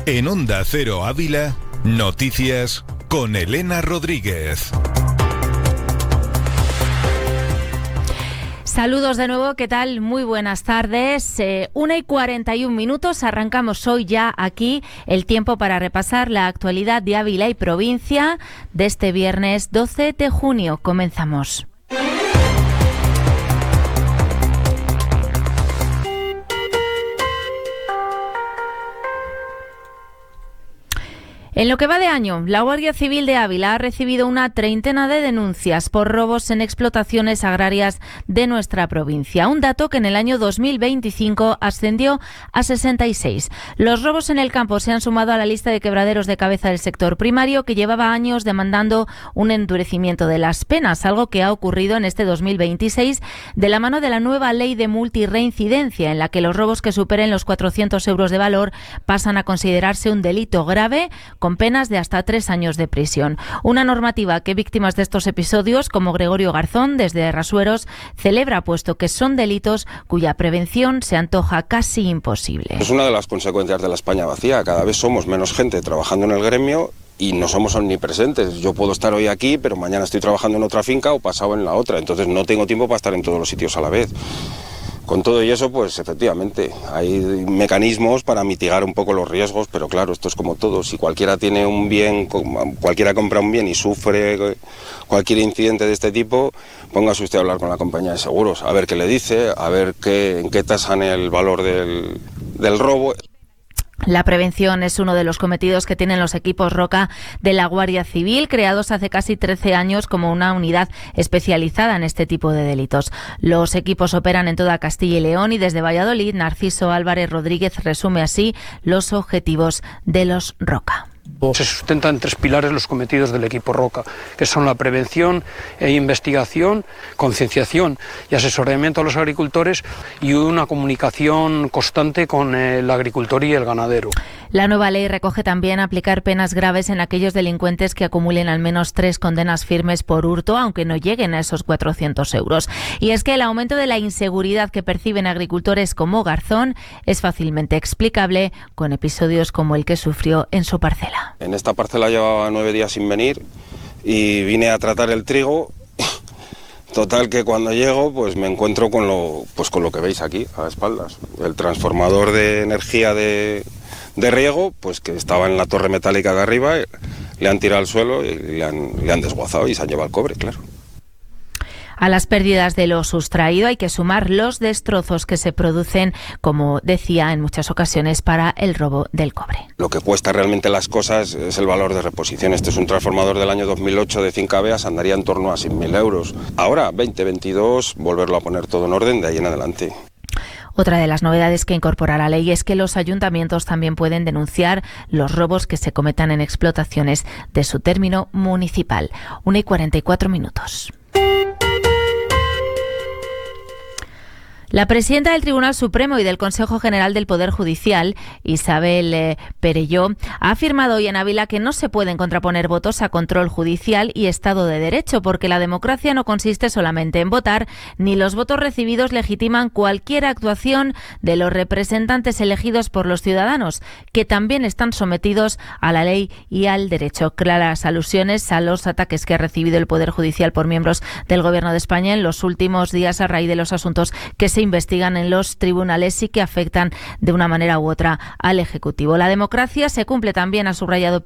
En Onda Cero Ávila, noticias con Elena Rodríguez. Saludos de nuevo, ¿qué tal? Muy buenas tardes. 1:41, arrancamos hoy ya aquí el tiempo para repasar la actualidad de Ávila y provincia de este viernes 12 de junio. Comenzamos. En lo que va de año, la Guardia Civil de Ávila ha recibido una treintena de denuncias por robos en explotaciones agrarias de nuestra provincia, un dato que en el año 2025 ascendió a 66. Los robos en el campo se han sumado a la lista de quebraderos de cabeza del sector primario, que llevaba años demandando un endurecimiento de las penas, algo que ha ocurrido en este 2026 de la mano de la nueva ley de multirreincidencia, en la que los robos que superen los 400 euros de valor pasan a considerarse un delito grave, con penas de hasta 3 años de prisión. Una normativa que víctimas de estos episodios, como Gregorio Garzón, desde Rasueros, celebra, puesto que son delitos cuya prevención se antoja casi imposible. Es una de las consecuencias de la España vacía. Cada vez somos menos gente trabajando en el gremio y no somos omnipresentes. Yo puedo estar hoy aquí, pero mañana estoy trabajando en otra finca o pasado en la otra. Entonces no tengo tiempo para estar en todos los sitios a la vez. Con todo y eso, pues efectivamente, hay mecanismos para mitigar un poco los riesgos, pero claro, esto es como todo. Si cualquiera tiene un bien, cualquiera compra un bien y sufre cualquier incidente de este tipo, póngase usted a hablar con la compañía de seguros, a ver qué le dice, a ver en qué tasan el valor del robo. La prevención es uno de los cometidos que tienen los equipos Roca de la Guardia Civil, creados hace casi 13 años como una unidad especializada en este tipo de delitos. Los equipos operan en toda Castilla y León y desde Valladolid, Narciso Álvarez Rodríguez resume así los objetivos de los Roca. Se sustentan en 3 pilares los cometidos del equipo Roca, que son la prevención e investigación, concienciación y asesoramiento a los agricultores y una comunicación constante con el agricultor y el ganadero. La nueva ley recoge también aplicar penas graves en aquellos delincuentes que acumulen al menos 3 condenas firmes por hurto, aunque no lleguen a esos 400 euros. Y es que el aumento de la inseguridad que perciben agricultores como Garzón es fácilmente explicable con episodios como el que sufrió en su parcela. En esta parcela llevaba 9 días sin venir y vine a tratar el trigo. Total que cuando llego pues me encuentro con lo que veis aquí a espaldas. El transformador de energía de riego, pues que estaba en la torre metálica de arriba, le han tirado al suelo y le han desguazado y se han llevado el cobre, claro. A las pérdidas de lo sustraído hay que sumar los destrozos que se producen, como decía en muchas ocasiones, para el robo del cobre. Lo que cuesta realmente las cosas es el valor de reposición. Este es un transformador del año 2008 de 5 kV, andaría en torno a 6.000 euros. Ahora, 2022, volverlo a poner todo en orden de ahí en adelante. Otra de las novedades que incorpora la ley es que los ayuntamientos también pueden denunciar los robos que se cometan en explotaciones de su término municipal. 1:44. La presidenta del Tribunal Supremo y del Consejo General del Poder Judicial, Isabel Perelló, ha afirmado hoy en Ávila que no se pueden contraponer votos a control judicial y Estado de Derecho, porque la democracia no consiste solamente en votar, ni los votos recibidos legitiman cualquier actuación de los representantes elegidos por los ciudadanos, que también están sometidos a la ley y al derecho. Claras alusiones a los ataques que ha recibido el Poder Judicial por miembros del Gobierno de España en los últimos días a raíz de los asuntos que se investigan en los tribunales y que afectan de una manera u otra al Ejecutivo. La democracia se cumple también, ha subrayado